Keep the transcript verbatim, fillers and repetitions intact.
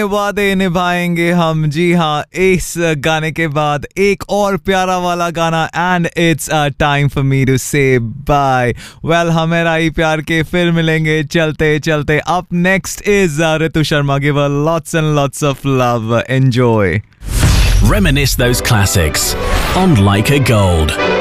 वादे निभाएंगे हम, जी हाँ, इस गाने के बाद एक और प्यारा वाला गाना and it's time for me to से बाय। वेल, हमें राही प्यार के फिर मिलेंगे चलते चलते। Up next is Ritu Sharma. Give a lots and lots of love, enjoy. Reminisce those classics on Like a Gold.